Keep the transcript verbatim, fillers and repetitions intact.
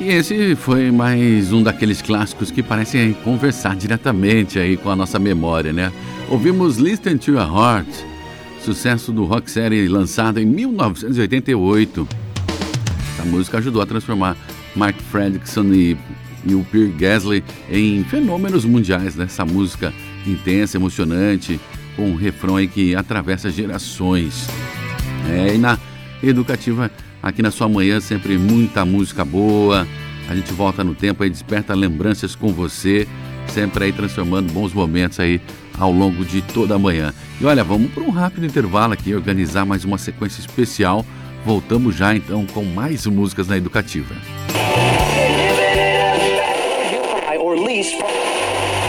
E esse foi mais um daqueles clássicos que parecem conversar diretamente aí com a nossa memória, né? Ouvimos Listen to Your Heart, sucesso do Roxette lançado em mil novecentos e oitenta e oito. Essa música ajudou a transformar Mark Fredriksson e, e o Pierre Gasly em fenômenos mundiais, né? Essa música intensa, emocionante, com um refrão aí que atravessa gerações. É, e na Educativa, aqui na sua manhã, sempre muita música boa. A gente volta no tempo e desperta lembranças com você, sempre aí transformando bons momentos aí ao longo de toda a manhã. E olha, vamos para um rápido intervalo aqui, organizar mais uma sequência especial. Voltamos já então com mais músicas na Educativa.